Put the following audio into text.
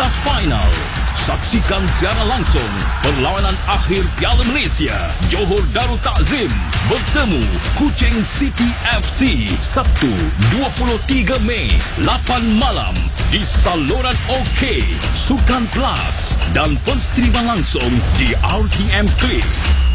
Kelas final. Saksikan secara langsung perlawanan akhir Piala Malaysia. Johor Darul Takzim bertemu Kuching City FC Sabtu 23 Mei 8 malam di saluran OK, Sukan Plus dan penstriman langsung di RTM Click.